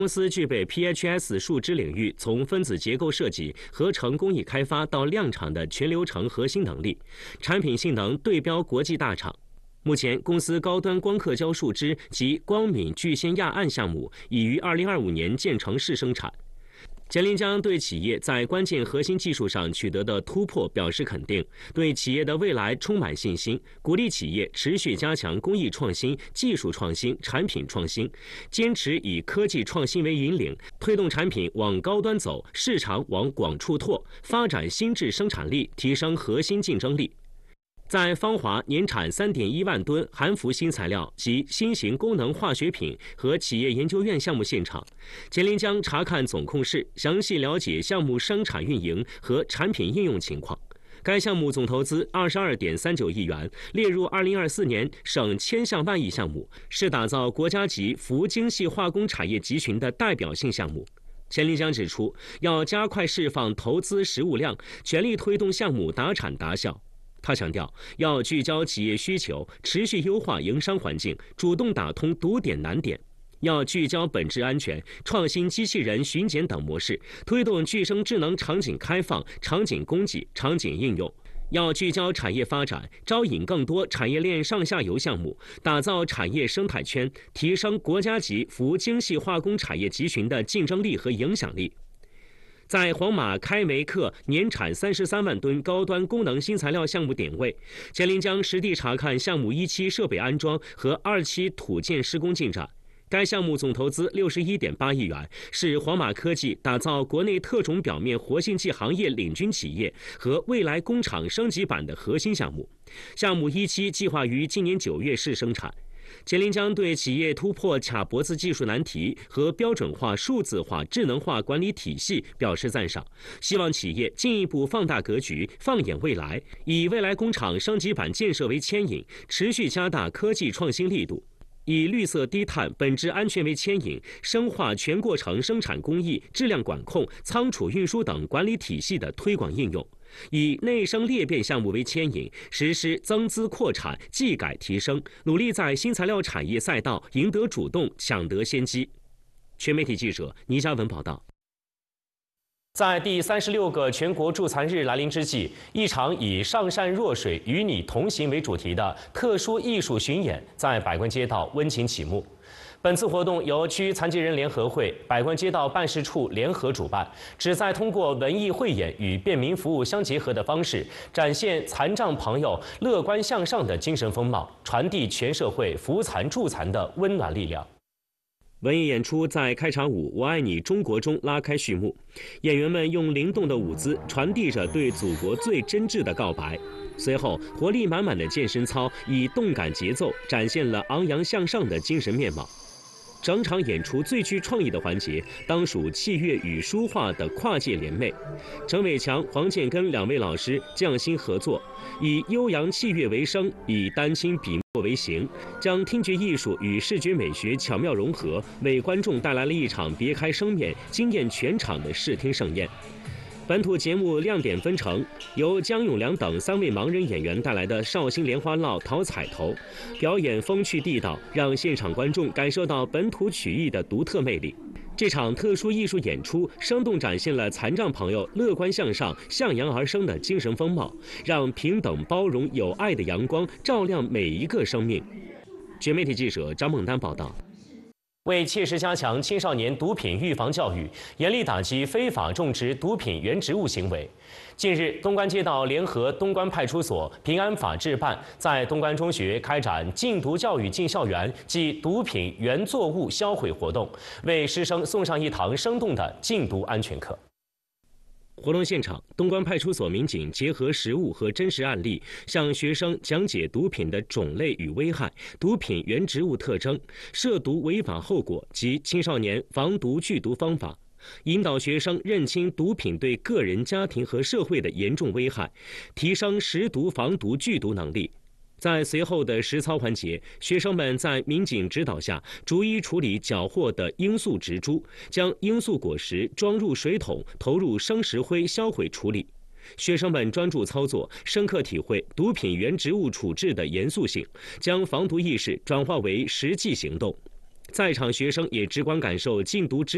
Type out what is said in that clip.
公司具备 PHS 树脂领域从分子结构设计、合成工艺开发到量产的全流程核心能力，产品性能对标国际大厂。目前，公司高端光刻胶树脂及光敏聚酰亚铵项目已于2025年建成试生产。钱林江对企业在关键核心技术上取得的突破表示肯定，对企业的未来充满信心，鼓励企业持续加强工艺创新、技术创新、产品创新，坚持以科技创新为引领，推动产品往高端走，市场往广处拓，发展新质生产力，提升核心竞争力。在芳华年产3.1万吨含氟新材料及新型功能化学品和企业研究院项目现场，钱林江查看总控室，详细了解项目生产运营和产品应用情况。该项目总投资22.39亿元，列入2024年省千项万亿项目，是打造国家级氟精细化工产业集群的代表性项目。钱林江指出，要加快释放投资实物量，全力推动项目达产达效。他强调，要聚焦企业需求，持续优化营商环境，主动打通堵点难点；要聚焦本质安全、创新机器人巡检等模式，推动具生智能场景开放、场景供给、场景应用；要聚焦产业发展，招引更多产业链上下游项目，打造产业生态圈，提升国家级氟精细化工产业集群的竞争力和影响力。在黄马开煤克年产33万吨高端功能新材料项目点位，钱林江实地查看项目1期设备安装和2期土建施工进展。该项目总投资61.8亿元，是黄马科技打造国内特种表面活性剂行业领军企业和未来工厂升级版的核心项目。项目1期计划于今年9月试生产。钱林江对企业突破卡脖子技术难题和标准化、数字化、智能化管理体系表示赞赏，希望企业进一步放大格局、放眼未来，以未来工厂升级版建设为牵引，持续加大科技创新力度。以绿色低碳、本质安全为牵引，深化全过程生产工艺、质量管控、仓储运输等管理体系的推广应用；以内生裂变项目为牵引，实施增资扩产、技改提升，努力在新材料产业赛道赢得主动、抢得先机。全媒体记者倪嘉文报道。在第36个全国助残日来临之际，一场以上善若水与你同行为主题的特殊艺术巡演在百官街道温情启幕。本次活动由区残疾人联合会、百官街道办事处联合主办，旨在通过文艺汇演与便民服务相结合的方式，展现残障朋友乐观向上的精神风貌，传递全社会扶残助残的温暖力量。文艺演出在开场舞《我爱你中国》中拉开序幕，演员们用灵动的舞姿传递着对祖国最真挚的告白。随后，活力满满的健身操以动感节奏展现了昂扬向上的精神面貌。整场演出最具创意的环节，当属器乐与书画的跨界联袂。陈伟强、黄建根两位老师匠心合作，以悠扬器乐为声，以丹青笔墨为形，将听觉艺术与视觉美学巧妙融合，为观众带来了一场别开生面、惊艳全场的视听盛宴。本土节目亮点纷呈，由姜永良等3位盲人演员带来的绍兴莲花落讨彩头，表演风趣地道，让现场观众感受到本土曲艺的独特魅力。这场特殊艺术演出生动展现了残障朋友乐观向上、向阳而生的精神风貌，让平等、包容、有爱的阳光照亮每一个生命。全媒体记者张梦丹报道。为切实加强青少年毒品预防教育，严厉打击非法种植毒品原植物行为，近日，东关街道联合东关派出所、平安法制办在东关中学开展禁毒教育进校园及毒品原作物销毁活动，为师生送上一堂生动的禁毒安全课。活动现场，东关派出所民警结合实物和真实案例，向学生讲解毒品的种类与危害、毒品原植物特征、涉毒违法后果及青少年防毒拒毒方法，引导学生认清毒品对个人、家庭和社会的严重危害，提升识毒防毒拒毒能力。在随后的实操环节，学生们在民警指导下，逐一处理缴获的罂粟植株，将罂粟果实装入水桶，投入生石灰销毁处理。学生们专注操作，深刻体会毒品原植物处置的严肃性，将防毒意识转化为实际行动。在场学生也直观感受禁毒之